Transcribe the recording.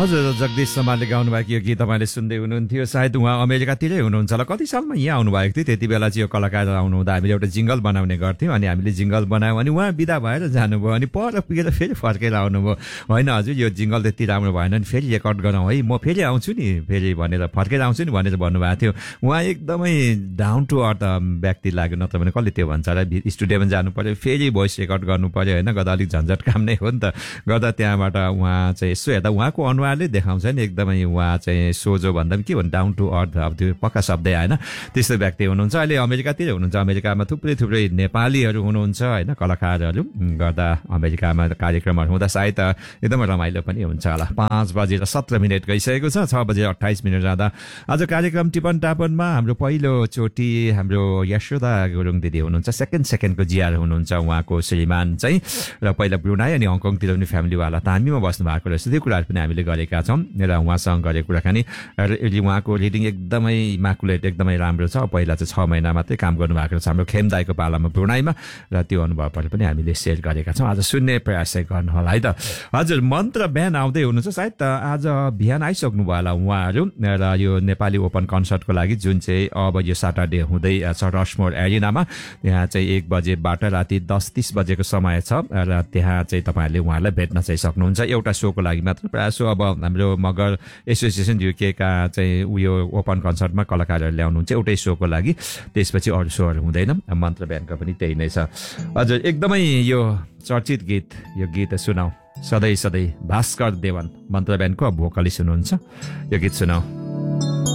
हजुर, जगदीश समालले गाउनुभएको यो गीत तपाईँले सुन्दै हुनुहुन्थ्यो। सायद उहाँ अमेरिकातिरै हुनुहुन्छ होला। कति सालमा यहाँ आउनुभएको थियो? त्यति बेला चाहिँ यो कलाकार आउनुहुँदा हामीले एउटा जिङ्गल बनाउने गर्थ्यौँ अनि हामीले जिङ्गल बनायौँ अनि उहाँ बिदा भएर जानुभयो अनि पर पुगेर फेरि फर्केर आउनुभयो। होइन हजुर, यो जिङ्गल त्यति राम्रो भएन नि, फेरि रेकर्ड गरौँ है, म फेरि आउँछु नि, फेरि भनेर फर्केर आउँछु नि भनेर भन्नुभएको थियो। उहाँ एकदमै डाउन टु अर्थ व्यक्ति लाग्यो, नत्र भने कसले त्यो भन्छ र स्टुडियोमा जानु पर्यो, फेरि भोइस रेकर्ड गर्नु पर्यो होइन, गर्दा अलिक झन्झट काम नै हो नि त। गर्दा त्यहाँबाट उहाँ चाहिँ यसो हेर्दा उहाँको अनुहारले देखाउँछ नि एकदमै उहाँ चाहिँ सोझो भन्दा पनि के भन्नु, डाउन टु अर्थ, अब त्यो पक्का शब्दै आएन, त्यस्तो व्यक्ति हुनुहुन्छ। अहिले अमेरिकातिर हुनुहुन्छ। अमेरिकामा थुप्रै नेपालीहरू हुनुहुन्छ होइन, कलाकारहरू गर्दा अमेरिकामा कार्यक्रमहरू हुँदा सायद एकदमै रमाइलो पनि हुन्छ होला। 5:17 गइसकेको छ, 6:28 जाँदा आज कार्यक्रम टिपन टापनमा हाम्रो पहिलोचोटि हाम्रो यशोदा गुरुङ दिदी हुनुहुन्छ, सेकेन्डको जिआर हुनुहुन्छ उहाँको श्रीमान चाहिँ, र पहिला ब्रुनाई अनि हङकङतिर पनि फ्यामिलीवाला तामीमा बस्नु भएको रहेछ। त्यो कुराहरू पनि हामीले गरेका छौँ र उहाँसँग गरेको कुराकानी उहाँको रिडिङ एकदमै इमाकुलेट, एकदमै राम्रो छ। पहिला चाहिँ 6 महिना मात्रै काम गर्नुभएको छ हाम्रो खेमदाईको पालामा ब्रुनाईमा, र त्यो अनुभवहरू पनि हामीले सेयर गरेका छौँ। आज सुन्ने प्रयास चाहिँ गर्नु होला है त। हजुर, मन्त्र बिहान आउँदै हुनुहुन्छ, सायद आज बिहान आइसक्नु भयो होला उहाँहरू, र यो नेपाली ओपन कन्सर्टको लागि जुन चाहिँ अब यो सटरडे हुँदै छ रसमोर एरिनामा, यहाँ चाहिँ 1 बजेबाट राति 10:30 बजेको समय छ र त्यहाँ चाहिँ तपाईँहरूले उहाँहरूलाई भेट्न चाहिँ सक्नुहुन्छ। एउटा सोको लागि मात्र, प्रायः सो अब हाम्रो मगर एसोसिएसन युकेका चाहिँ उयो ओपन कन्सर्टमा कलाकारहरू ल्याउनुहुन्छ एउटै सोको लागि, त्यसपछि अरू सोहरू हुँदैन। मन्त्र बिहानको पनि त्यही नै छ। हजुर, एकदमै यो चर्चित गीत, यो गीत सुनाऊ सधैँ भास्कर देवन, मन्त्र बिहानको भोकलिस्ट हुनुहुन्छ, यो गीत सुनाऊ।